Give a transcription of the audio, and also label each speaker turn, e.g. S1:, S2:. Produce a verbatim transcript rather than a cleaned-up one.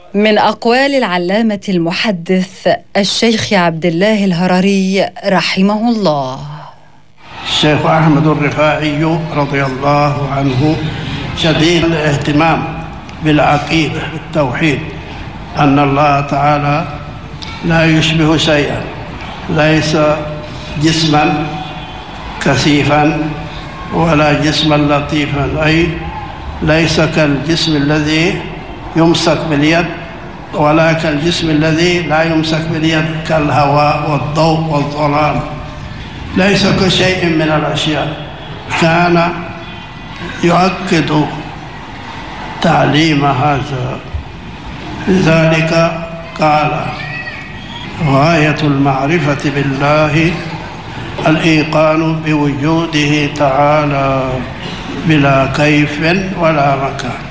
S1: من أقوال العلامة المحدث الشيخ عبد الله الهرري رحمه الله.
S2: الشيخ أحمد الرفاعي رضي الله عنه شديد الاهتمام بالعقيدة بالتوحيد، أن الله تعالى لا يشبه شيئا، ليس جسما كثيفا ولا جسما لطيفا، أي ليس كالجسم الذي يمسك باليد ولا كالجسم الذي لا يمسك باليد، كالهواء والضوء والظلام، ليس كشيء من الأشياء. كان يؤكد تعليم هذا، لذلك قال: غاية المعرفة بالله الإيقان بوجوده تعالى بلا كيف ولا مكان.